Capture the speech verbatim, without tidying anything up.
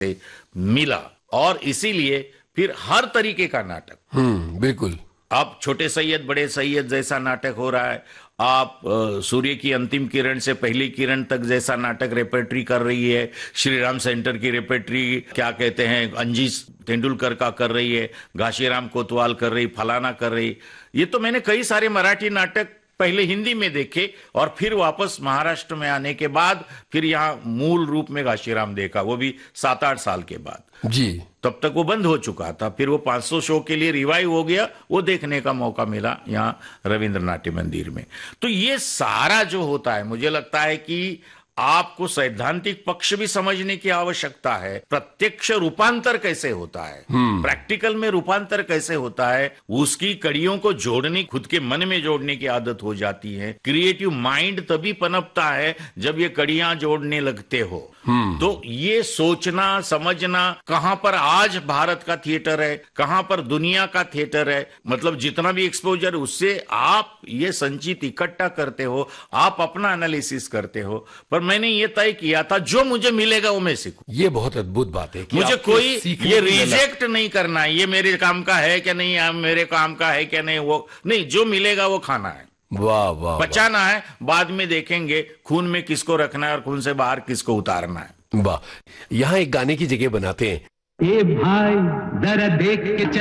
से मिला और इसीलिए फिर हर तरीके का नाटक, हम्म बिल्कुल, अब छोटे सैयद बड़े सैयद जैसा नाटक हो रहा है, आप अ, सूर्य की अंतिम किरण से पहली किरण तक जैसा नाटक रेपेट्री कर रही है, श्री राम सेंटर की रेपेट्री क्या कहते हैं अंजी तेंदुलकर का कर रही है, घाशीराम कोतवाल कर रही, फलाना कर रही। ये तो मैंने कई सारे मराठी नाटक पहले हिंदी में देखे और फिर वापस महाराष्ट्र में आने के बाद फिर यहाँ मूल रूप में घाशीराम देखा, वो भी सात आठ साल के बाद जी। तब तक वो बंद हो चुका था, फिर वो पाँच सौ शो के लिए रिवाइव हो गया, वो देखने का मौका मिला यहाँ रविंद्र नाट्य मंदिर में। तो ये सारा जो होता है, मुझे लगता है कि आपको सैद्धांतिक पक्ष भी समझने की आवश्यकता है, प्रत्यक्ष रूपांतर कैसे होता है, प्रैक्टिकल में रूपांतर कैसे होता है, उसकी कड़ियों को जोड़ने, खुद के मन में जोड़ने की आदत हो जाती है। क्रिएटिव माइंड तभी पनपता है जब ये कड़ियां जोड़ने लगते हो। तो ये सोचना समझना कहां पर आज भारत का थिएटर है, कहां पर दुनिया का थिएटर है, मतलब जितना भी एक्सपोजर उससे आप ये संचित इकट्ठा करते हो, आप अपना एनालिसिस करते हो। पर मैंने ये तय किया था जो मुझे मिलेगा वो मैं सीखूं। ये बहुत अद्भुत बात है कि मुझे आपके कोई सीखने ये की ललक- रिजेक्ट नहीं करना है, ये मेरे काम का है क्या नहीं, या मेरे काम का है क्या नहीं, वो नहीं, जो मिलेगा वो खाना है, वाह वाह, बचाना है, बाद में देखेंगे खून में किसको रखना है और खून से बाहर किसको उतारना है। वाह। यहाँ एक गाने की जगह बनाते हैं। ए भाई जरा देख के चल।